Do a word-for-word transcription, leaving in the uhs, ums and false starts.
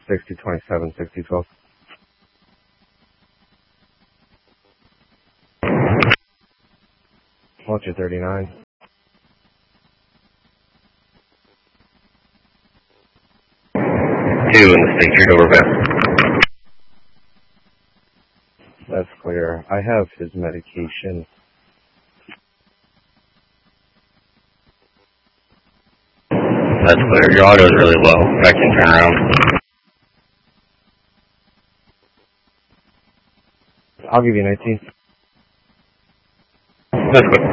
sixty twenty-seven, sixty twelve. Vulture thirty-nine. Two in the state street overpass. That's clear. I have his medication. That's clear. Your auto is really low. I can turn around. I'll give you nineteen. That's good.